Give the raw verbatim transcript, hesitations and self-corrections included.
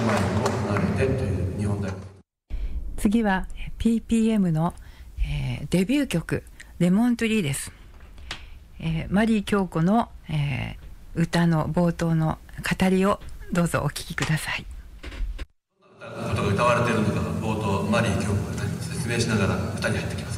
住まいを離れてという日本大学。 次は ピーピーエム の、えー、デビュー曲レモントリーです。えー、マリー京子の、えー、歌の冒頭の語りをどうぞお聴きください。 どんなことが歌われているのか冒頭マリー京子が説明しながら歌に入ってきます。